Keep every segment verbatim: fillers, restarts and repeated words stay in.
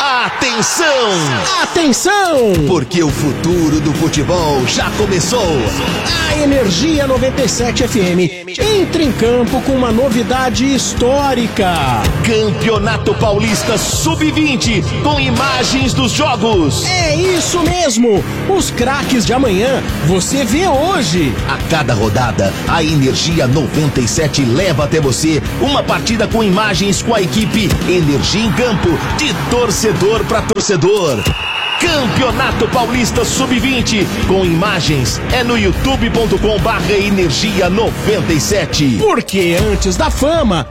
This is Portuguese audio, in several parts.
Atenção! Atenção! Porque o futuro do futebol já começou. A Energia noventa e sete F M entra em campo com uma novidade histórica. Campeonato Paulista sub vinte com imagens dos jogos. É isso mesmo! Os craques de amanhã você vê hoje. A cada rodada, a Energia noventa e sete leva até você uma partida com imagens com a equipe Energia em Campo, de torcedor para torcedor. Campeonato Paulista sub vinte com imagens é no youtube ponto com barra energia noventa e sete. Porque antes da fama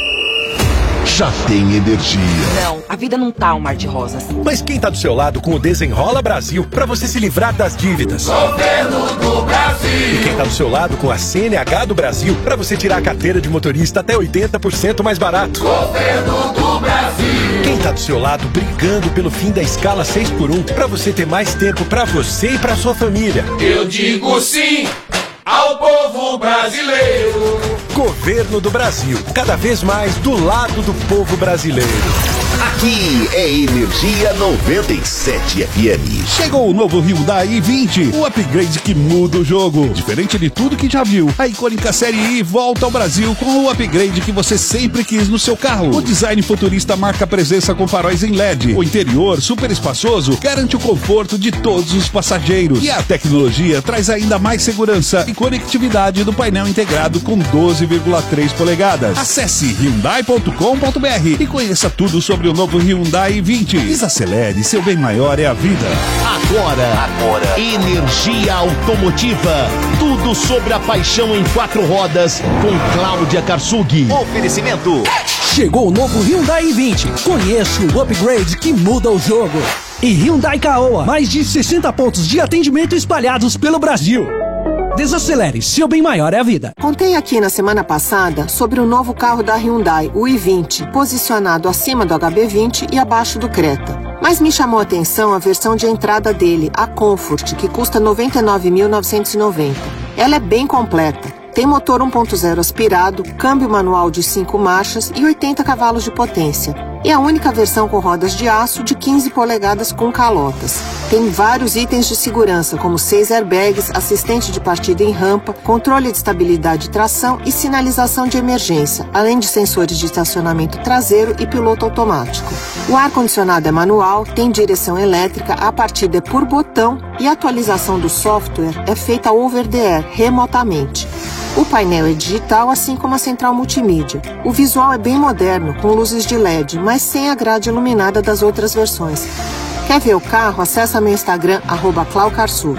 já tem energia. Não, a vida não tá um mar de rosas. Mas quem tá do seu lado com o Desenrola Brasil pra você se livrar das dívidas? Governo do Brasil. E quem tá do seu lado com a C N H do Brasil pra você tirar a carteira de motorista até oitenta por cento mais barato? Governo do Brasil. Quem tá do seu lado brigando pelo fim da escala seis por um pra você ter mais tempo pra você e pra sua família? Eu digo sim ao povo brasileiro. Governo do Brasil, cada vez mais do lado do povo brasileiro. Aqui é Energia noventa e sete F M. Chegou o novo Hyundai i vinte, o upgrade que muda o jogo. Diferente de tudo que já viu, a icônica série I volta ao Brasil com o upgrade que você sempre quis no seu carro. O design futurista marca presença com faróis em L E D. O interior, super espaçoso, garante o conforto de todos os passageiros. E a tecnologia traz ainda mais segurança e conectividade do painel integrado com doze vírgula três polegadas. Acesse hyundai ponto com ponto br e conheça tudo sobre o novo Hyundai i vinte. Desacelere, seu bem maior é a vida. Agora, agora, Energia Automotiva. Tudo sobre a paixão em quatro rodas com Cláudia Karsug. Oferecimento. Chegou o novo Hyundai i vinte. Conheça o upgrade que muda o jogo. E Hyundai Caoa, mais de sessenta pontos de atendimento espalhados pelo Brasil. Desacelere, seu bem maior é a vida. Contei aqui na semana passada sobre o novo carro da Hyundai, o i vinte, posicionado acima do H B vinte e abaixo do Creta. Mas me chamou a atenção a versão de entrada dele, a Comfort, que custa noventa e nove mil novecentos e noventa reais. Ela é bem completa. Tem motor um ponto zero aspirado, câmbio manual de cinco marchas e oitenta cavalos de potência. É a única versão com rodas de aço de quinze polegadas com calotas. Tem vários itens de segurança, como seis airbags, assistente de partida em rampa, controle de estabilidade e tração e sinalização de emergência, além de sensores de estacionamento traseiro e piloto automático. O ar-condicionado é manual, tem direção elétrica, a partida é por botão e a atualização do software é feita over the air, remotamente. O painel é digital, assim como a central multimídia. O visual é bem moderno, com luzes de L E D, mas sem a grade iluminada das outras versões. Quer ver o carro? Acesse meu Instagram, arroba Clau Karsug.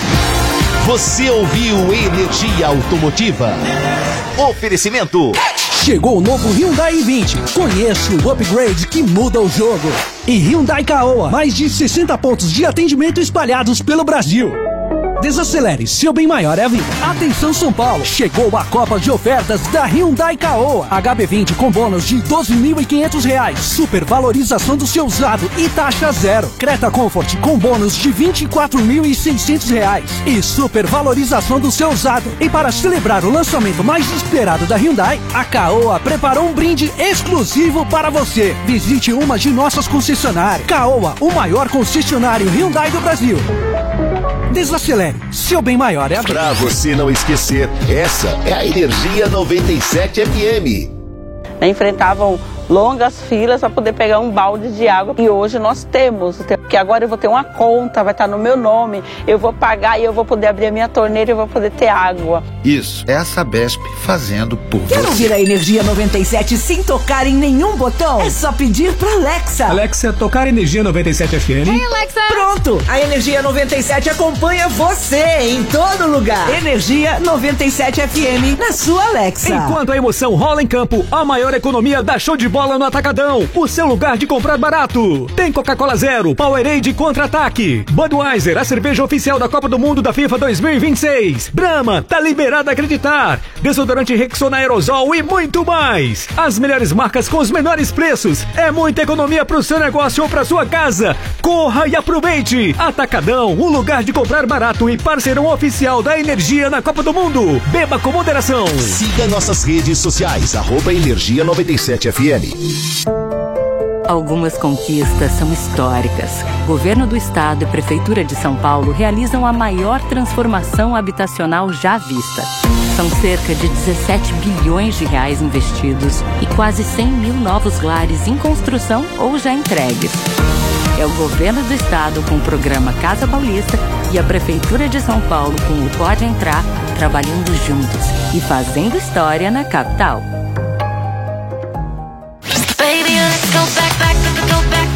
Você ouviu Energia Automotiva? Oferecimento. Chegou o novo Hyundai i vinte. Conheça o upgrade que muda o jogo. E Hyundai Caoa, mais de sessenta pontos de atendimento espalhados pelo Brasil. Desacelere, seu bem maior é a vida. Atenção São Paulo, chegou a Copa de Ofertas da Hyundai Caoa. H B vinte com bônus de doze mil e quinhentos reais. Supervalorização do seu usado e taxa zero. Creta Comfort com bônus de vinte e quatro mil e seiscentos reais. E supervalorização do seu usado. E para celebrar o lançamento mais esperado da Hyundai, a Caoa preparou um brinde exclusivo para você. Visite uma de nossas concessionárias. Caoa, o maior concessionário Hyundai do Brasil. Desacelere, seu bem maior é a vida. Pra você não esquecer, essa é a Energia noventa e sete F M. Enfrentavam longas filas para poder pegar um balde de água. E hoje nós temos, porque agora eu vou ter uma conta, vai estar no meu nome, eu vou pagar e eu vou poder abrir a minha torneira e eu vou poder ter água. Isso, é a Sabesp fazendo por Quer você. Quer ouvir a Energia noventa e sete sem tocar em nenhum botão? É só pedir pra Alexa. Alexa, tocar Energia noventa e sete F M. Hey, Alexa. Pronto, a Energia noventa e sete acompanha você em todo lugar. Energia noventa e sete F M na sua Alexa. Enquanto a emoção rola em campo, a maior economia dá show de bola no Atacadão. O seu lugar de comprar barato. Tem Coca-Cola Zero, Powerade Contra-Ataque, Budweiser, a cerveja oficial da Copa do Mundo da FIFA dois mil e vinte e seis. Brahma, tá liberado a acreditar. Desodorante Rexona Aerosol e muito mais. As melhores marcas com os menores preços. É muita economia pro seu negócio ou pra sua casa. Corra e aproveite. Atacadão, um lugar de comprar barato e parceirão oficial da Energia na Copa do Mundo. Beba com moderação. Siga nossas redes sociais, arroba Energia noventa e sete F M. Algumas conquistas são históricas. Governo do Estado e Prefeitura de São Paulo realizam a maior transformação habitacional já vista. São cerca de dezessete bilhões de reais investidos e quase cem mil novos lares em construção ou já entregues. É o Governo do Estado com o programa Casa Paulista e a Prefeitura de São Paulo com o Pode Entrar, trabalhando juntos e fazendo história na capital. Baby, let's go back, back, go back.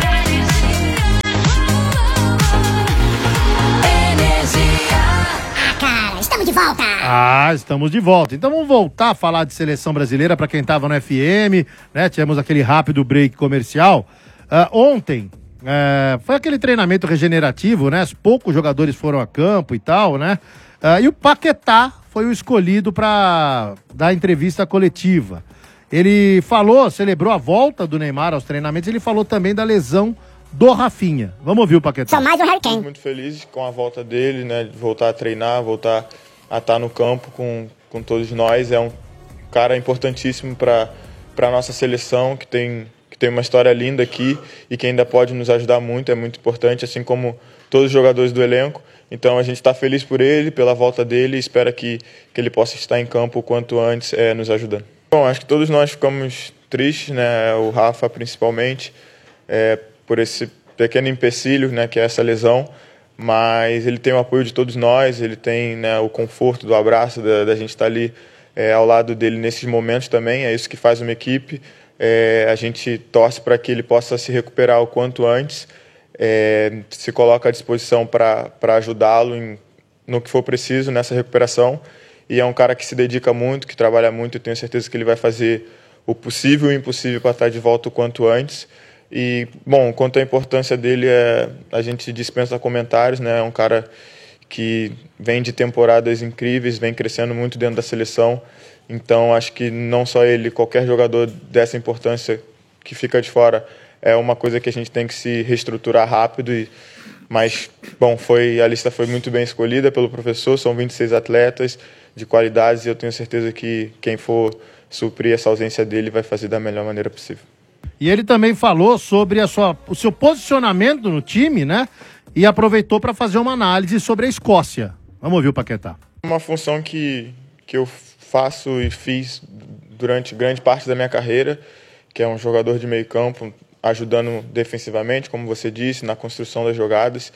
Cara, estamos de volta. Ah, estamos de volta. Então vamos voltar a falar de seleção brasileira para quem estava no F M, né? Tivemos aquele rápido break comercial. Uh, ontem uh, foi aquele treinamento regenerativo, né? Poucos jogadores foram a campo e tal, né? Uh, e o Paquetá foi o escolhido para dar entrevista coletiva. Ele falou, celebrou a volta do Neymar aos treinamentos, ele falou também da lesão do Rafinha. Vamos ouvir o Paquetá. Só mais o Harry Kane. Muito feliz com a volta dele, né? De voltar a treinar, voltar a estar no campo com, com todos nós. É um cara importantíssimo para a nossa seleção, que tem, que tem uma história linda aqui e que ainda pode nos ajudar muito, é muito importante, assim como todos os jogadores do elenco. Então a gente está feliz por ele, pela volta dele e espera que, que ele possa estar em campo o quanto antes, é, nos ajudando. Bom, acho que todos nós ficamos tristes, né? O Rafa principalmente, é, por esse pequeno empecilho, né, que é essa lesão, mas ele tem o apoio de todos nós, ele tem, né, o conforto do abraço, da, da gente estar ali é, ao lado dele nesses momentos também, é isso que faz uma equipe. É, a gente torce para que ele possa se recuperar o quanto antes, é, se coloca à disposição para ajudá-lo em, no que for preciso nessa recuperação. E é um cara que se dedica muito, que trabalha muito, eu tenho certeza que ele vai fazer o possível e o impossível para estar de volta o quanto antes. E, bom, quanto à importância dele, é, a gente dispensa comentários, né? É um cara que vem de temporadas incríveis, vem crescendo muito dentro da seleção. Então, acho que não só ele, qualquer jogador dessa importância que fica de fora, é uma coisa que a gente tem que se reestruturar rápido. E, mas, bom, foi, a lista foi muito bem escolhida pelo professor, são vinte e seis atletas de qualidades e eu tenho certeza que quem for suprir essa ausência dele vai fazer da melhor maneira possível. E ele também falou sobre a sua, o seu posicionamento no time, né? E aproveitou para fazer uma análise sobre a Escócia. Vamos ouvir o Paquetá. Uma função que, que eu faço e fiz durante grande parte da minha carreira, que é um jogador de meio campo, ajudando defensivamente, como você disse, na construção das jogadas.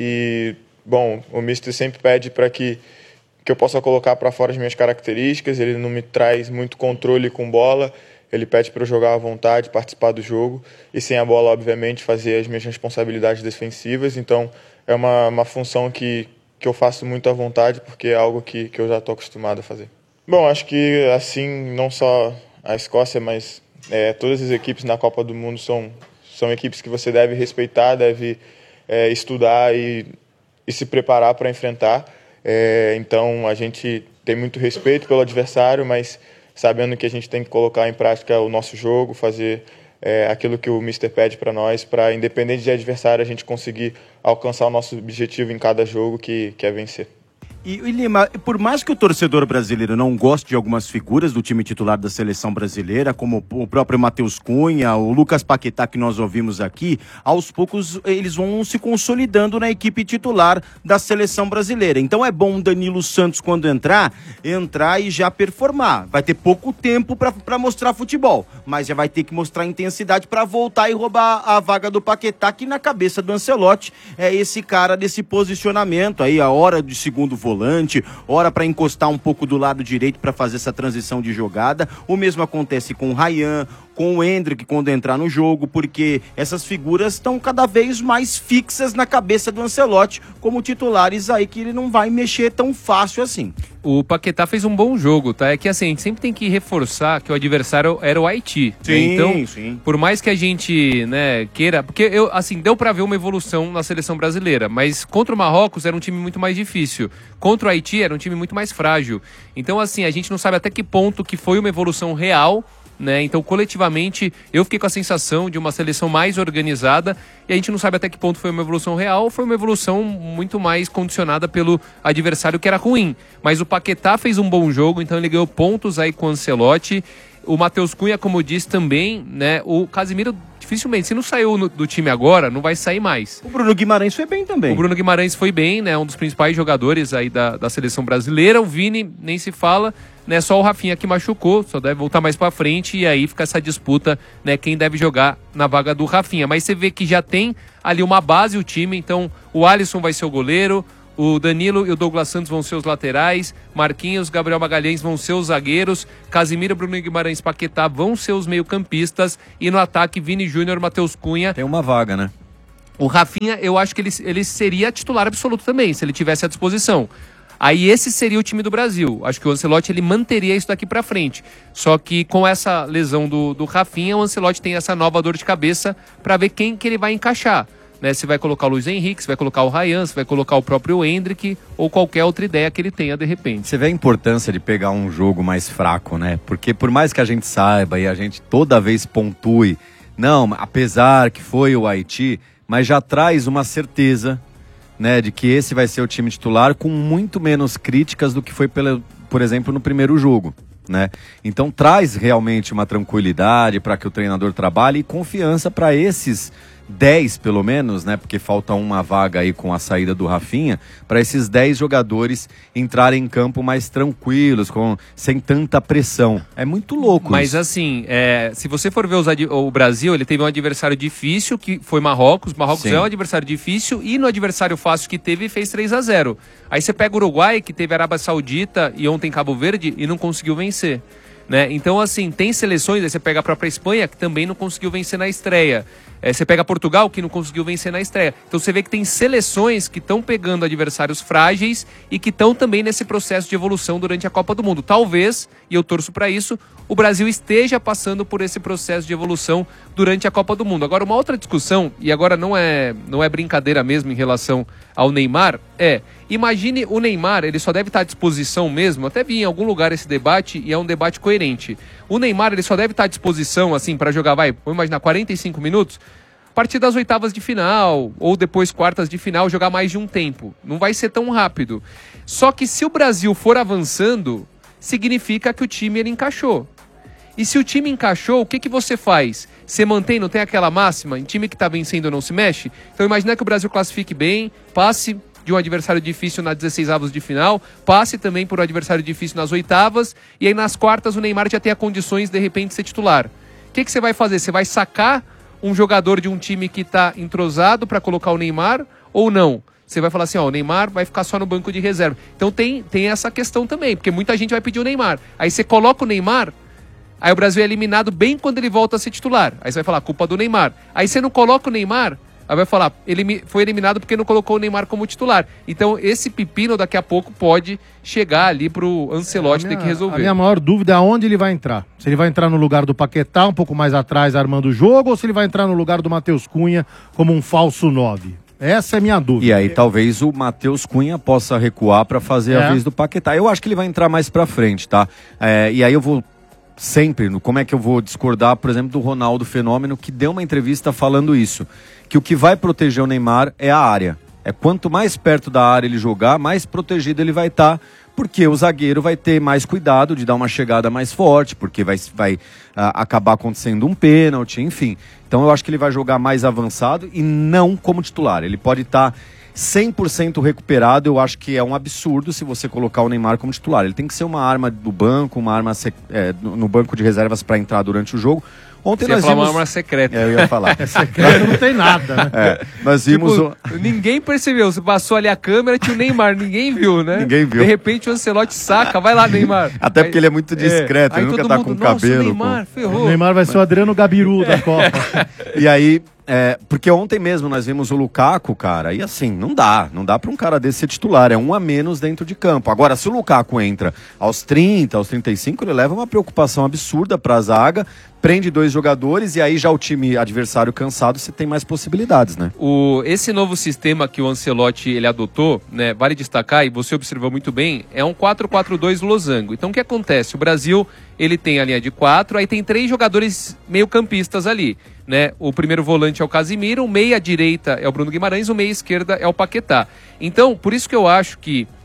E, bom, o mister sempre pede para que que eu possa colocar para fora as minhas características, ele não me traz muito controle com bola, ele pede para eu jogar à vontade, participar do jogo, e sem a bola, obviamente, fazer as minhas responsabilidades defensivas. Então, é uma, uma função que, que eu faço muito à vontade, porque é algo que, que eu já estou acostumado a fazer. Bom, acho que, assim, não só a Escócia, mas é, todas as equipes na Copa do Mundo são, são equipes que você deve respeitar, deve é, estudar e, e se preparar para enfrentar. É, então a gente tem muito respeito pelo adversário, mas sabendo que a gente tem que colocar em prática o nosso jogo, fazer é, aquilo que o mister pede para nós, para independente de adversário a gente conseguir alcançar o nosso objetivo em cada jogo, que, que é vencer. E, e Lima, por mais que o torcedor brasileiro não goste de algumas figuras do time titular da seleção brasileira, como o próprio Matheus Cunha, o Lucas Paquetá que nós ouvimos aqui, aos poucos eles vão se consolidando na equipe titular da seleção brasileira. Então é bom o Danilo Santos, quando entrar, entrar e já performar. Vai ter pouco tempo para mostrar futebol, mas já vai ter que mostrar intensidade para voltar e roubar a vaga do Paquetá, que na cabeça do Ancelotti é esse cara desse posicionamento aí, a hora de segundo volante, hora para encostar um pouco do lado direito para fazer essa transição de jogada. O mesmo acontece com o Ryan, com o Endrick quando entrar no jogo, porque essas figuras estão cada vez mais fixas na cabeça do Ancelotti como titulares aí que ele não vai mexer tão fácil assim. O Paquetá fez um bom jogo, tá? É que assim, a gente sempre tem que reforçar que o adversário era o Haiti. Sim, né? Então, sim. por mais que a gente, né, queira... Porque, eu, assim, deu pra ver uma evolução na seleção brasileira, mas contra o Marrocos era um time muito mais difícil. Contra o Haiti era um time muito mais frágil. Então, assim, a gente não sabe até que ponto que foi uma evolução real, né? Então, coletivamente, eu fiquei com a sensação de uma seleção mais organizada e a gente não sabe até que ponto foi uma evolução real ou foi uma evolução muito mais condicionada pelo adversário que era ruim. Mas o Paquetá fez um bom jogo, então ele ganhou pontos aí com o Ancelotti. o Matheus Cunha, como disse também, né? O Casimiro, dificilmente, se não saiu no, do time agora, não vai sair mais. O Bruno Guimarães foi bem também. O Bruno Guimarães foi bem, né? Um dos principais jogadores aí da, da seleção brasileira. O Vini, nem se fala, né? Só o Rafinha que machucou, só deve voltar mais pra frente. E aí fica essa disputa, né? Quem deve jogar na vaga do Rafinha. Mas você vê que já tem ali uma base o time. Então o Alisson vai ser o goleiro, o Danilo e o Douglas Santos vão ser os laterais, Marquinhos, Gabriel Magalhães vão ser os zagueiros, Casimiro, Bruno Guimarães, Paquetá vão ser os meio-campistas e no ataque Vini Júnior, Matheus Cunha. Tem uma vaga, né? O Rafinha, eu acho que ele, ele seria titular absoluto também, se ele tivesse à disposição. Aí esse seria o time do Brasil. Acho que o Ancelotti ele manteria isso daqui pra frente. Só que com essa lesão do, do Rafinha, o Ancelotti tem essa nova dor de cabeça pra ver quem que ele vai encaixar. Né, se vai colocar o Luiz Henrique, se vai colocar o Ryan, se vai colocar o próprio Hendrick ou qualquer outra ideia que ele tenha de repente. Você vê a importância de pegar um jogo mais fraco, né? Porque por mais que a gente saiba e a gente toda vez pontue, não, apesar que foi o Haiti, mas já traz uma certeza, né, de que esse vai ser o time titular com muito menos críticas do que foi, pela, por exemplo, no primeiro jogo. Né? Então traz realmente uma tranquilidade para que o treinador trabalhe e confiança para esses dez pelo menos, né? Porque falta uma vaga aí com a saída do Rafinha, para esses dez jogadores entrarem em campo mais tranquilos, com, sem tanta pressão. É muito louco. Mas isso. assim, é, se você for ver os ad... o Brasil, ele teve um adversário difícil, que foi Marrocos. Marrocos Sim. é um adversário difícil, e no adversário fácil que teve, fez três a zero. Aí você pega o Uruguai, que teve Arábia Saudita e ontem Cabo Verde, e não conseguiu vencer. Né? Então, assim, tem seleções, aí você pega a própria Espanha, que também não conseguiu vencer na estreia. É, você pega Portugal, que não conseguiu vencer na estreia. Então você vê que tem seleções que estão pegando adversários frágeis e que estão também nesse processo de evolução durante a Copa do Mundo. Talvez, e eu torço para isso, o Brasil esteja passando por esse processo de evolução durante a Copa do Mundo. Agora, uma outra discussão, e agora não é, não é brincadeira mesmo em relação ao Neymar, é, imagine o Neymar, ele só deve estar à disposição mesmo, até vi em algum lugar esse debate, e é um debate coerente. O Neymar, ele só deve estar à disposição, assim, para jogar, vai, vamos imaginar, quarenta e cinco minutos, a partir das oitavas de final, ou depois quartas de final, jogar mais de um tempo. Não vai ser tão rápido. Só que se o Brasil for avançando, significa que o time ele encaixou. E se o time encaixou, o que, que você faz? Você mantém, não tem aquela máxima? Em time que está vencendo não se mexe? Então imagina que o Brasil classifique bem, passe de um adversário difícil nas dezesseis avos de final, passe também por um adversário difícil nas oitavas, e aí nas quartas o Neymar já tenha condições de repente de ser titular. O que, que você vai fazer? Você vai sacar um jogador de um time que está entrosado para colocar o Neymar ou não? Você vai falar assim, ó, o Neymar vai ficar só no banco de reserva. Então tem, tem essa questão também, porque muita gente vai pedir o Neymar. Aí você coloca o Neymar, aí o Brasil é eliminado bem quando ele volta a ser titular. Aí você vai falar, culpa do Neymar. Aí você não coloca o Neymar, aí vai falar, ele foi eliminado porque não colocou o Neymar como titular. Então esse pepino daqui a pouco pode chegar ali pro Ancelotti é, ter que resolver. A minha maior dúvida é aonde ele vai entrar. Se ele vai entrar no lugar do Paquetá, um pouco mais atrás, armando o jogo, ou se ele vai entrar no lugar do Matheus Cunha como um falso nove. Essa é a minha dúvida. E aí talvez o Matheus Cunha possa recuar para fazer é. a vez do Paquetá. Eu acho que ele vai entrar mais para frente, tá? É, e aí eu vou sempre, no, como é que eu vou discordar, por exemplo, do Ronaldo Fenômeno, que deu uma entrevista falando isso, que o que vai proteger o Neymar é a área. É quanto mais perto da área ele jogar, mais protegido ele vai estar, tá, porque o zagueiro vai ter mais cuidado de dar uma chegada mais forte, porque vai, vai uh, acabar acontecendo um pênalti, enfim. Então eu acho que ele vai jogar mais avançado e não como titular. Ele pode estar tá cem por cento recuperado. Eu acho que é um absurdo se você colocar o Neymar como titular. Ele tem que ser uma arma do banco, uma arma é, no banco de reservas para entrar durante o jogo. Ontem Você nós ia falar vimos... uma arma secreta. É, eu ia falar. É secreto, não tem nada, né? É, nós vimos... Tipo, o... Ninguém percebeu. Você passou ali a câmera, tinha o Neymar. Ninguém viu, né? Ninguém viu. De repente o Ancelotti saca. Vai lá, Neymar. Até porque aí, ele é muito discreto. É, ele nunca tá mundo, com cabelo. O Neymar, com... ferrou. O Neymar vai ser o Adriano Gabiru da Copa. E aí... É, porque ontem mesmo nós vimos o Lukaku, cara, e assim, não dá, não dá pra um cara desse ser titular, é um a menos dentro de campo. Agora, se o Lukaku entra aos trinta, aos trinta e cinco, ele leva uma preocupação absurda pra zaga, prende dois jogadores e aí já o time adversário cansado, você tem mais possibilidades, né? O, esse novo sistema que o Ancelotti ele adotou, né, vale destacar, e você observou muito bem, é um quatro quatro dois losango. Então o que acontece? O Brasil, ele tem a linha de quatro, aí tem três jogadores meio campistas ali, né? O primeiro volante é o Casimiro, o meia direita é o Bruno Guimarães, o meia esquerda é o Paquetá. Então, por isso que eu acho que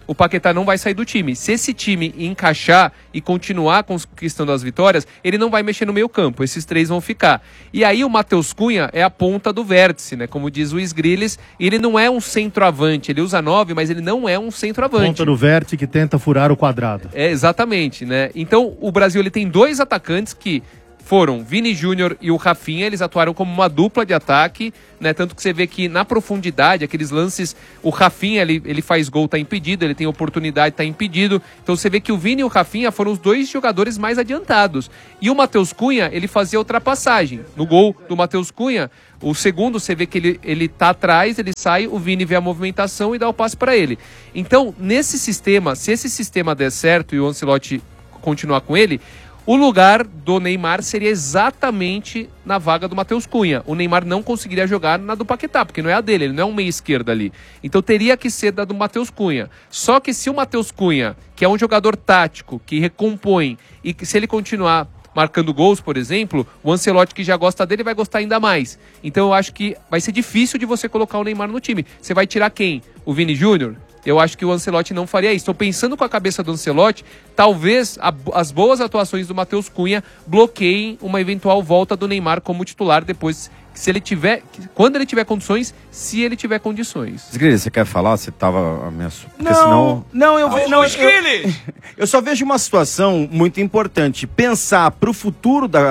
o Paquetá não vai sair do time. Se esse time encaixar e continuar conquistando as vitórias, ele não vai mexer no meio campo, esses três vão ficar. E aí o Matheus Cunha é a ponta do vértice, né? Como diz o Sgrilles, ele não é um centroavante, ele usa nove, mas ele não é um centroavante. Ponta do vértice que tenta furar o quadrado. É, exatamente, né? Então o Brasil ele tem dois atacantes que foram Vini Júnior e o Rafinha, eles atuaram como uma dupla de ataque, né? Tanto que você vê que na profundidade, aqueles lances, o Rafinha, ele, ele faz gol, tá impedido, ele tem oportunidade, tá impedido. Então você vê que o Vini e o Rafinha foram os dois jogadores mais adiantados. E o Matheus Cunha, ele fazia ultrapassagem. No gol do Matheus Cunha, o segundo, você vê que ele, ele tá atrás, ele sai, o Vini vê a movimentação e dá o passe para ele. Então, nesse sistema, se esse sistema der certo e o Ancelotti continuar com ele, o lugar do Neymar seria exatamente na vaga do Matheus Cunha. O Neymar não conseguiria jogar na do Paquetá, porque não é a dele, ele não é um meia esquerda ali. Então teria que ser da do Matheus Cunha. Só que se o Matheus Cunha, que é um jogador tático, que recompõe, e que se ele continuar marcando gols, por exemplo, o Ancelotti, que já gosta dele, vai gostar ainda mais. Então eu acho que vai ser difícil de você colocar o Neymar no time. Você vai tirar quem? O Vini Júnior? Eu acho que o Ancelotti não faria isso. Estou pensando com a cabeça do Ancelotti, talvez a, as boas atuações do Matheus Cunha bloqueiem uma eventual volta do Neymar como titular depois, se ele tiver, quando ele tiver condições, se ele tiver condições. Sgrilles, você quer falar? Você estava ameaçando? Não, senão... não, eu, ve... não eu, eu, eu só vejo uma situação muito importante. Pensar para o futuro do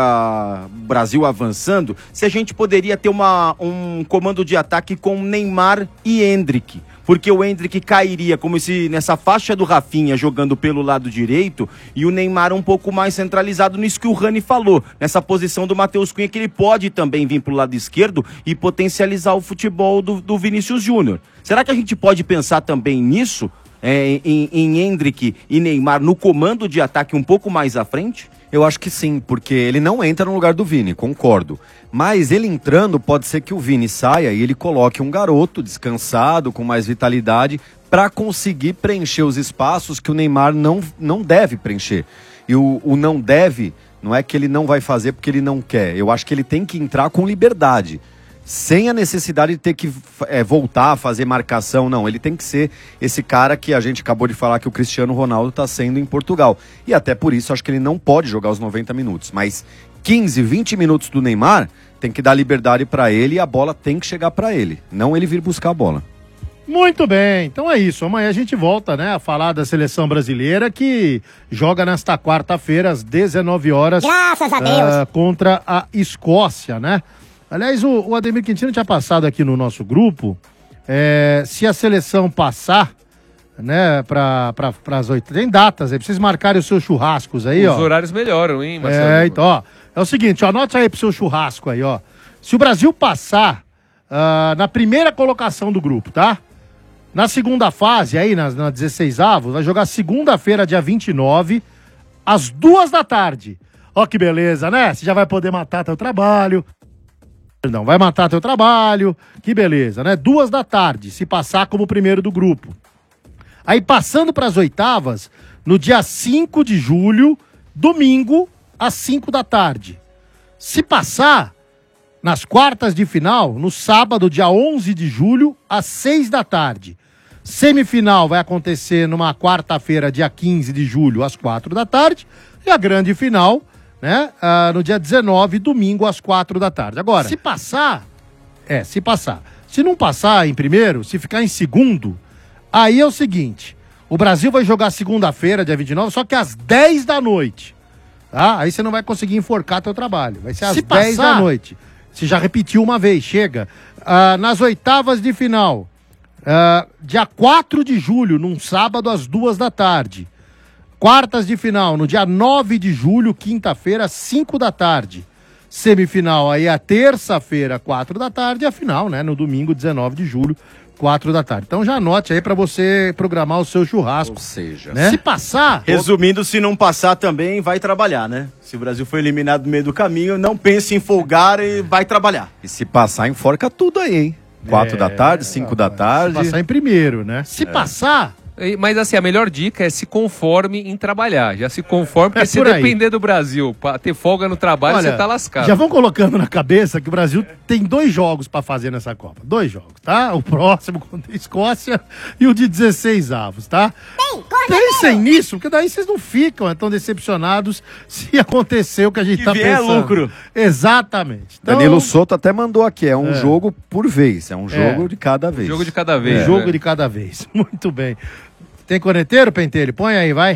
Brasil avançando, se a gente poderia ter uma, um comando de ataque com Neymar e Endrick. Porque o Endrick cairia como se nessa faixa do Rafinha jogando pelo lado direito e o Neymar um pouco mais centralizado nisso que o Rani falou, nessa posição do Matheus Cunha, que ele pode também vir pro lado esquerdo e potencializar o futebol do, do Vinícius Júnior. Será que a gente pode pensar também nisso, é, em, em Endrick e Neymar no comando de ataque um pouco mais à frente? Eu acho que sim, porque ele não entra no lugar do Vini, concordo. Mas ele entrando, pode ser que o Vini saia e ele coloque um garoto descansado, com mais vitalidade, para conseguir preencher os espaços que o Neymar não, não deve preencher. E o, o não deve, não é que ele não vai fazer porque ele não quer. Eu acho que ele tem que entrar com liberdade, sem a necessidade de ter que é, voltar a fazer marcação, não. Ele tem que ser esse cara que a gente acabou de falar que o Cristiano Ronaldo está sendo em Portugal. E até por isso, acho que ele não pode jogar os noventa minutos. Mas quinze, vinte minutos do Neymar, tem que dar liberdade para ele e a bola tem que chegar para ele. Não ele vir buscar a bola. Muito bem, então é isso. Amanhã a gente volta, né, a falar da seleção brasileira que joga nesta quarta-feira às dezenove horas. Graças a Deus. Uh, contra a Escócia, né? Aliás, o, o Ademir Quintino tinha passado aqui no nosso grupo, é, se a seleção passar, né, para pra, as oito, tem datas aí, pra vocês marcarem os seus churrascos aí, Os ó. Os horários melhoram, hein, Marcelo? É, então, ó, é o seguinte, ó, anote aí pro seu churrasco aí, ó. Se o Brasil passar uh, na primeira colocação do grupo, tá? Na segunda fase, aí, na, na dezesseis avos, vai jogar segunda-feira, dia vinte e nove, às duas da tarde. Ó que beleza, né? Você já vai poder matar teu trabalho. Perdão, vai matar teu trabalho, que beleza, né? Duas da tarde, se passar como primeiro do grupo. Aí passando para as oitavas, no dia cinco de julho, domingo, às cinco da tarde. Se passar nas quartas de final, no sábado, dia onze de julho, às seis da tarde. Semifinal vai acontecer numa quarta-feira, dia quinze de julho, às quatro da tarde. E a grande final, né, uh, no dia dezenove, domingo, às quatro da tarde. Agora, se passar, é, se passar. Se não passar em primeiro, se ficar em segundo, aí é o seguinte, o Brasil vai jogar segunda-feira, dia vinte e nove, só que às dez da noite, tá? Aí você não vai conseguir enforcar teu trabalho, vai ser às Se dez passar- da noite. Você já repetiu uma vez, chega. Uh, nas oitavas de final, uh, dia quatro de julho, num sábado, às duas da tarde. Quartas de final, no dia nove de julho, quinta-feira, cinco da tarde. Semifinal aí a terça-feira, quatro da tarde, e a final, né, no domingo, dezenove de julho, quatro da tarde. Então já anote aí pra você programar o seu churrasco. Ou seja, né? Se passar... Resumindo, se não passar também, vai trabalhar, né? Se o Brasil foi eliminado no meio do caminho, não pense em folgar e vai trabalhar. E se passar, enforca tudo aí, hein? Quatro É, da tarde, cinco da tarde. Se passar em primeiro, né? Se É. passar, E- Mas assim, a melhor dica é se conforme em trabalhar. Já se conforme, porque É se por aí. depender do Brasil, pra ter folga no trabalho, Olha, você tá lascado. Já vão colocando na cabeça que o Brasil tem dois jogos pra fazer nessa Copa. Dois jogos, tá? O próximo contra a Escócia e o de dezesseis avos, tá? Pensem nisso, porque daí vocês não ficam tão decepcionados se acontecer o que a gente Que tá vier pensando. lucro. Exatamente. Então, Danilo Souto até mandou aqui, é um É. jogo por vez, é um jogo É. de cada vez. Jogo de cada um vez. jogo né? de cada vez. Muito bem. Tem corneteiro, Pentelho? Põe aí, vai.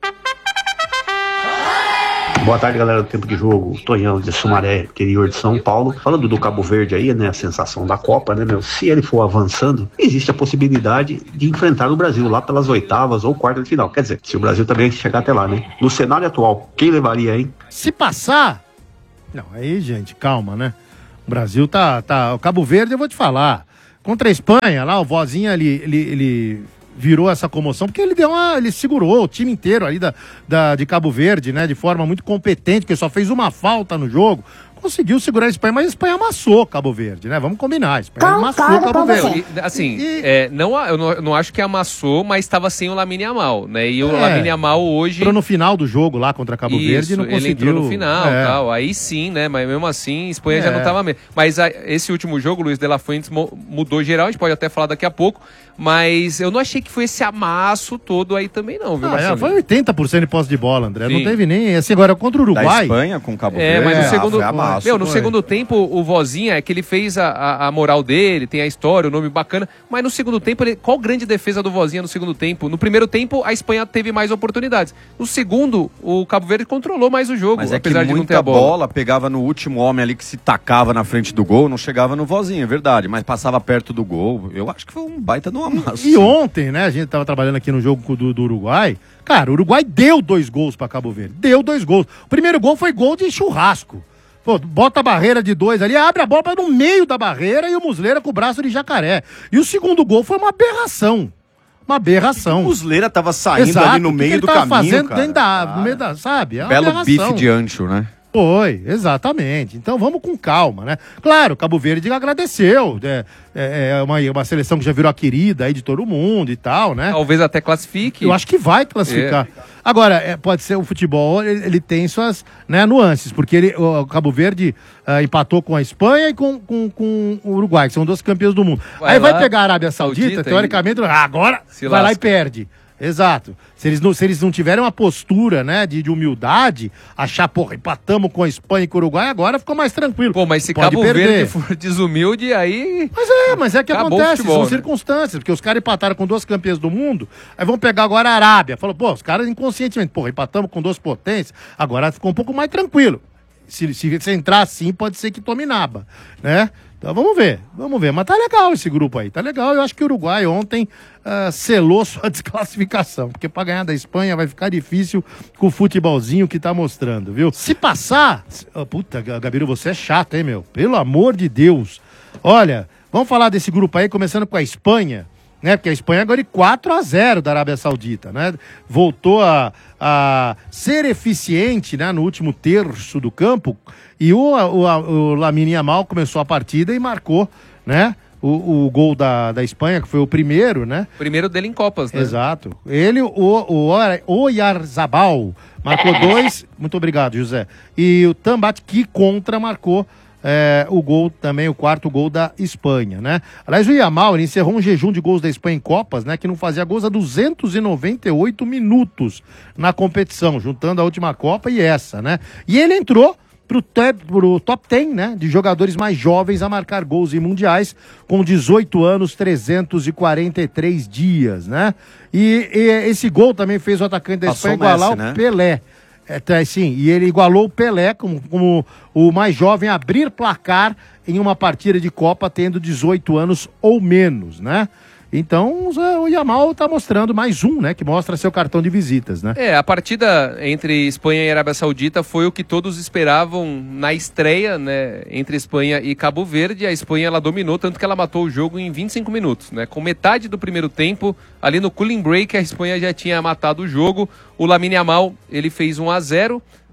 Boa tarde, galera do Tempo de Jogo. Tonhão de Sumaré, interior de São Paulo. Falando do Cabo Verde aí, né, a sensação da Copa, né, meu? Se ele for avançando, existe a possibilidade de enfrentar o Brasil lá pelas oitavas ou quartas de final. Quer dizer, se o Brasil também chegar até lá, né? No cenário atual, quem levaria, hein? Se passar... Não, aí, gente, calma, né? O Brasil tá... tá... O Cabo Verde, eu vou te falar. Contra a Espanha, lá, o Vozinha, ele... ele, ele... virou essa comoção, porque ele deu uma, ele segurou o time inteiro ali da, da, de Cabo Verde, né, de forma muito competente, porque só fez uma falta no jogo, conseguiu segurar a Espanha, mas a Espanha amassou Cabo Verde, né, vamos combinar, a Espanha amassou Cabo Verde. E, assim, é, não, eu, não, eu não acho que amassou, mas estava sem o Lamine Yamal, né? E o É. Lamine Yamal hoje... Entrou no final do jogo lá contra Cabo Isso, Verde e não conseguiu. ele entrou no final É. tal, aí sim, né? Mas mesmo assim, Espanha já É. não estava mesmo. Mas a- esse último jogo, Luiz de la Fuentes mo- mudou geral, a gente pode até falar daqui a pouco, mas eu não achei que foi esse amasso todo aí também não, viu, Ah, é, Marcelo? foi oitenta por cento de posse de bola, André. Sim. Não teve nem. Assim, agora contra o Da Uruguai. Espanha com Cabo É, Verde. mas no ah, segundo, foi amasso. meu, no foi. segundo tempo o Vozinha é que ele fez a, a, a moral dele, tem a história, o nome bacana, mas no segundo tempo, ele, qual grande defesa do Vozinha no segundo tempo? No primeiro tempo, a Espanha teve mais oportunidades. No segundo, o Cabo Verde controlou mais o jogo, Mas é que apesar de não ter muita a bola. bola pegava no último homem ali que se tacava na frente do gol, não chegava no Vozinho, é verdade, mas passava perto do gol. Eu acho que foi um baita no amasso. E ontem, né, a gente tava trabalhando aqui no jogo do, do Uruguai. Cara, o Uruguai deu dois gols pra Cabo Verde. Deu dois gols. O primeiro gol foi gol de churrasco. Pô, bota a barreira de dois ali, abre a bola pra no meio da barreira e o Muslera com o braço de jacaré. E o segundo gol foi uma aberração. Uma aberração. O Muslera tava saindo Exato. ali no O que meio que ele do tava caminho, fazendo cara. dentro da, no meio da, sabe? É uma Belo aberração. bife de ancho, né? Foi, exatamente. Então vamos com calma, né? Claro, Cabo Verde agradeceu. É, é, é uma, uma seleção que já virou a querida aí de todo mundo e tal, né? Talvez até classifique. Eu acho que vai classificar. É. Agora, é, pode ser o futebol, ele, ele tem suas, né, nuances, porque ele, o Cabo Verde ah, empatou com a Espanha e com, com, com o Uruguai, que são dois campeões do mundo. Vai Aí vai lá, pegar a Arábia Saudita, Saudita teoricamente, ah, agora Se vai lá e lasca. perde. Exato. Se eles não, se eles não tiverem uma postura, né, de, de humildade, achar, porra, empatamos com a Espanha e com o Uruguai, agora ficou mais tranquilo. Pô, mas se Pode Cabo perder. Verde for desumilde, aí... Mas é, mas é que Acabou o acontece, futebol, são né? circunstâncias, porque os caras empataram com duas campeãs do mundo, aí vão pegar agora a Arábia. Falou, pô, os caras inconscientemente, porra, empatamos com duas potências, agora ficou um pouco mais tranquilo. Se, se, se entrar assim, pode ser que tome naba, né? Então vamos ver, vamos ver. Mas tá legal esse grupo aí, tá legal. Eu acho que o Uruguai ontem ah, selou sua desclassificação, porque pra ganhar da Espanha vai ficar difícil com o futebolzinho que tá mostrando, viu? Se passar... Oh, puta, Gabiru, você é chato, hein, meu? Pelo amor de Deus. Olha, vamos falar desse grupo aí, começando com a Espanha, né? Porque a Espanha agora é quatro a zero da Arábia Saudita, né? Voltou a, a ser eficiente, né, no último terço do campo, e o, o, o Lamine Yamal começou a partida e marcou, né, o, o gol da, da Espanha, que foi o primeiro, né? Primeiro dele em Copas, né? Exato. Ele, o, o, o Oyarzabal, marcou dois. Muito obrigado, José. E o Tambatki contra marcou é, o gol também, o quarto gol da Espanha, né? Aliás, o Yamal, ele encerrou um jejum de gols da Espanha em Copas, né? Que não fazia gols há duzentos e noventa e oito minutos na competição, juntando a última Copa e essa, né? E ele entrou pro top, pro top dez, né, de jogadores mais jovens a marcar gols em mundiais, com dezoito anos, trezentos e quarenta e três dias, né? E, e esse gol também fez o atacante da Passou Espanha o Messi, igualar né? o Pelé. É, tá, sim, e ele igualou o Pelé como, como o mais jovem a abrir placar em uma partida de Copa, tendo dezoito anos ou menos, né? Então o Yamal tá mostrando mais um, né? Que mostra seu cartão de visitas, né? É, a partida entre Espanha e Arábia Saudita foi o que todos esperavam na estreia, né, entre Espanha e Cabo Verde. A Espanha, ela dominou, tanto que ela matou o jogo em vinte e cinco minutos, né? Com metade do primeiro tempo, ali no cooling break, a Espanha já tinha matado o jogo. O Lamine Yamal, ele fez um a zero,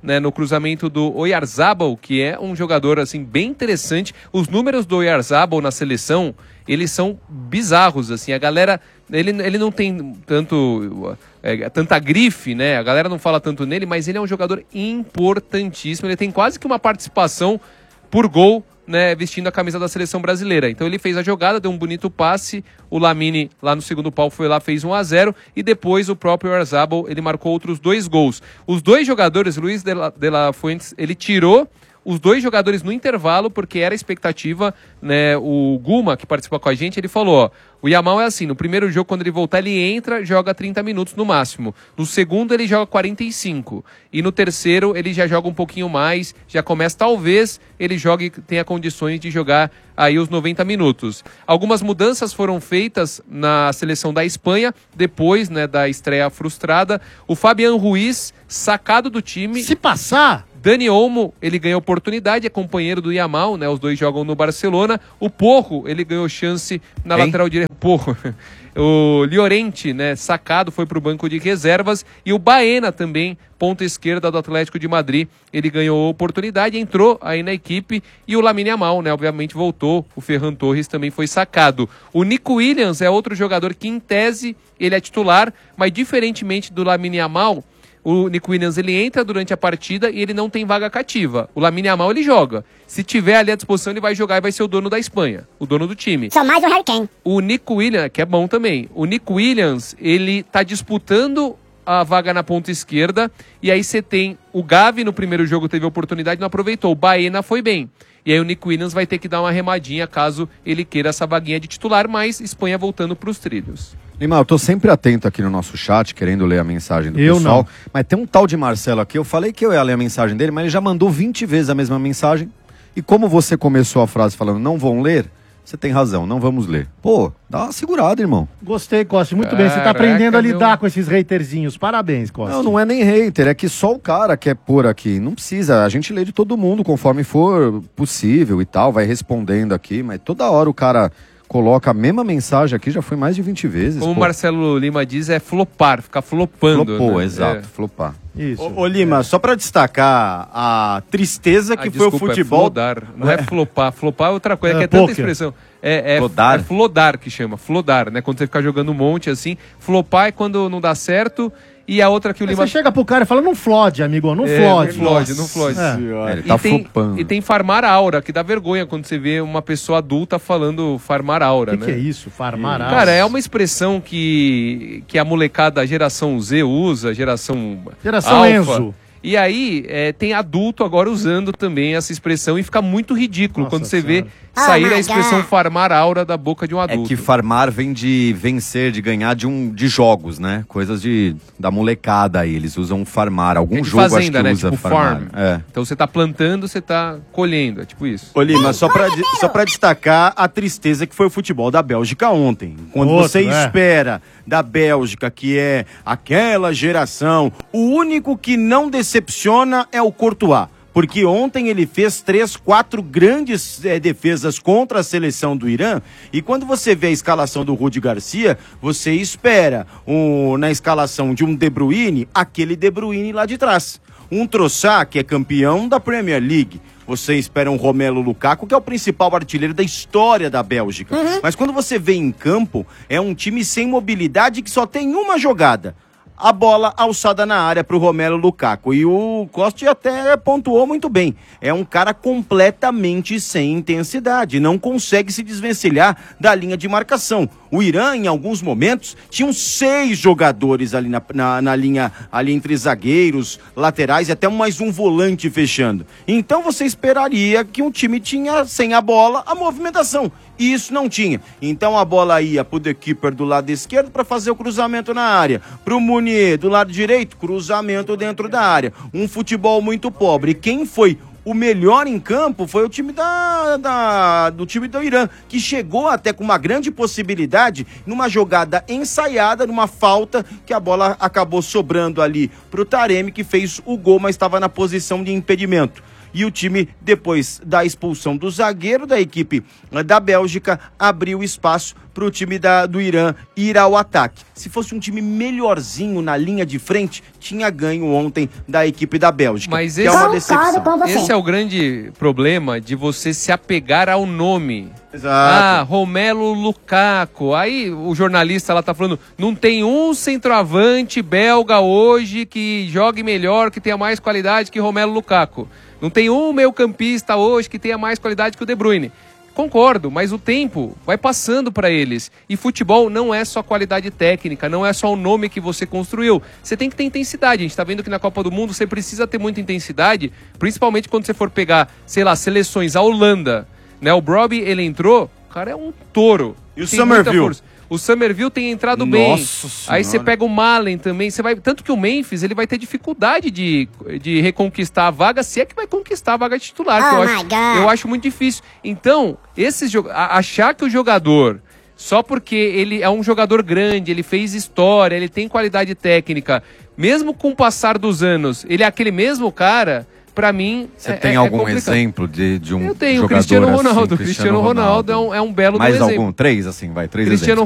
né, no cruzamento do Oyarzabal, que é um jogador assim bem interessante. Os números do Oyarzabal na seleção, eles são bizarros, assim, a galera, ele, ele não tem tanto, é, tanta grife, né, a galera não fala tanto nele, mas ele é um jogador importantíssimo, ele tem quase que uma participação por gol, né, vestindo a camisa da seleção brasileira. Então ele fez a jogada, deu um bonito passe, o Lamine lá no segundo pau foi lá, fez um a zero, e depois o próprio Oyarzabal, ele marcou outros dois gols. Os dois jogadores, Luiz de la, de la Fuentes, ele tirou os dois jogadores no intervalo, porque era a expectativa, né, o Guma, que participa com a gente, ele falou, ó, o Yamal é assim, no primeiro jogo, quando ele voltar, ele entra, joga trinta minutos no máximo. No segundo, ele joga quarenta e cinco. E no terceiro, ele já joga um pouquinho mais, já começa, talvez, ele jogue, tenha condições de jogar aí os noventa minutos. Algumas mudanças foram feitas na seleção da Espanha, depois, né, da estreia frustrada. O Fabián Ruiz, sacado do time. Se passar... Dani Olmo, ele ganhou oportunidade, é companheiro do Yamal, né? Os dois jogam no Barcelona. O Porro, ele ganhou chance na hein? lateral direita. Porro. O Llorente, né? Sacado, foi para o banco de reservas. E o Baena também, ponta esquerda do Atlético de Madrid. Ele ganhou oportunidade, entrou aí na equipe. E o Lamine Yamal, né? Obviamente voltou. O Ferran Torres também foi sacado. O Nico Williams é outro jogador que, em tese, ele é titular. Mas, diferentemente do Lamine Yamal, o Nico Williams, ele entra durante a partida e ele não tem vaga cativa. O Lamine Yamal, ele joga. Se tiver ali à disposição, ele vai jogar e vai ser o dono da Espanha, o dono do time. Só mais um Harry Kane. O Nico Williams, que é bom também, o Nico Williams, ele tá disputando a vaga na ponta esquerda, e aí você tem o Gavi no primeiro jogo, teve oportunidade, não aproveitou. O Baena foi bem. E aí o Nico Williams vai ter que dar uma remadinha caso ele queira essa vaguinha de titular, mas Espanha voltando para os trilhos. Lima, eu tô sempre atento aqui no nosso chat, querendo ler a mensagem do eu pessoal. Não. Mas tem um tal de Marcelo aqui, eu falei que eu ia ler a mensagem dele, mas ele já mandou vinte vezes a mesma mensagem. E como você começou a frase falando, não vão ler, você tem razão, não vamos ler. Pô, dá uma segurada, irmão. Gostei, Costa, muito Caraca, bem. Você tá aprendendo a lidar meu... com esses haterzinhos. Parabéns, Costa. Não, não é nem hater, é que só o cara quer pôr aqui. Não precisa, a gente lê de todo mundo conforme for possível e tal, vai respondendo aqui, mas toda hora o cara coloca a mesma mensagem aqui, já foi mais de vinte vezes. Como o pô. Marcelo Lima diz, é flopar, ficar flopando. Flopou, né? exato, é. flopar. Isso. Ô, ô Lima, é. só pra destacar a tristeza que ah, foi desculpa, o futebol. É flodar, não é, é flopar. Flopar é outra coisa, é, que é poker. tanta expressão. É, é, flodar. é flodar que chama, flodar, né? Quando você fica jogando um monte assim. Flopar é quando não dá certo. E a outra que o Mas Lima... Você chega pro cara e fala, não flode, amigo, não é, flode. Não flode, não flode. É. Ele tá e tem, flopando. E tem farmar aura, que dá vergonha quando você vê uma pessoa adulta falando farmar aura, que né? O que é isso, farmar aura? Cara, é uma expressão que, que a molecada, a geração Z usa, geração Geração Alpha. Enzo. E aí, é, tem adulto agora usando também essa expressão e fica muito ridículo Nossa quando você senhora. vê sair Oh a expressão God. farmar aura da boca de um adulto. É que farmar vem de vencer, de ganhar de, um, de jogos, né? Coisas de, da molecada aí, eles usam farmar. Algum é de jogo fazenda, acho que né? usa Tipo farmar. farm. É. Então você tá plantando, você tá colhendo, é tipo isso. Ô Lima, só pra, só pra destacar a tristeza que foi o futebol da Bélgica ontem. Quando Outro, você é. espera da Bélgica, que é aquela geração, o único que não decepciona é o Courtois. Porque ontem ele fez três, quatro grandes é, defesas contra a seleção do Irã. E quando você vê a escalação do Rudi Garcia, você espera um, na escalação de um De Bruyne, aquele De Bruyne lá de trás. Um Trossard, que é campeão da Premier League. Você espera um Romelu Lukaku, que é o principal artilheiro da história da Bélgica. Uhum. Mas quando você vê em campo, é um time sem mobilidade que só tem uma jogada. A bola alçada na área para o Romelu Lukaku. E o Costa até pontuou muito bem. É um cara completamente sem intensidade. Não consegue se desvencilhar da linha de marcação. O Irã, em alguns momentos, tinha seis jogadores ali na, na, na linha, ali entre zagueiros, laterais e até mais um volante fechando. Então você esperaria que um time tinha, sem a bola, a movimentação. E isso não tinha. Então a bola ia pro The Keeper do lado esquerdo para fazer o cruzamento na área. Pro Munier do lado direito, cruzamento dentro da área. Um futebol muito pobre. E quem foi o melhor em campo foi o time da, da, do time do Irã, que chegou até com uma grande possibilidade numa jogada ensaiada, numa falta, que a bola acabou sobrando ali pro Taremi, que fez o gol, mas estava na posição de impedimento. E o time, depois da expulsão do zagueiro da equipe da Bélgica, abriu espaço pro time da, do Irã ir ao ataque. Se fosse um time melhorzinho na linha de frente, tinha ganho ontem da equipe da Bélgica. Mas que esse, é uma decepção. esse é o grande problema de você se apegar ao nome. Exato. Ah, Romelu Lukaku. Aí o jornalista lá tá falando, não tem um centroavante belga hoje que jogue melhor, que tenha mais qualidade que Romelu Lukaku. Não tem um meio-campista hoje que tenha mais qualidade que o De Bruyne. Concordo, mas o tempo vai passando para eles. E futebol não é só qualidade técnica, não é só o nome que você construiu. Você tem que ter intensidade. A gente está vendo que na Copa do Mundo você precisa ter muita intensidade, principalmente quando você for pegar, sei lá, seleções. A Holanda, né? O Brobbey, ele entrou, o cara é um touro. E o Somerville? O Somerville tem entrado Nossa bem. Senhora. Aí você pega o Malen também. Você vai, tanto que o Memphis ele vai ter dificuldade de, de reconquistar a vaga, se é que vai conquistar a vaga titular. Oh que eu, my acho, God. eu acho muito difícil. Então, esses, a- achar que o jogador, só porque ele é um jogador grande, ele fez história, ele tem qualidade técnica, mesmo com o passar dos anos, ele é aquele mesmo cara. Pra mim, Você é, tem é algum complicado. exemplo de, de um Eu tenho o jogador Cristiano assim, Ronaldo. O Cristiano Ronaldo é um, é um belo Mais exemplo. algum? Três, assim, vai. Três Cristiano exemplos.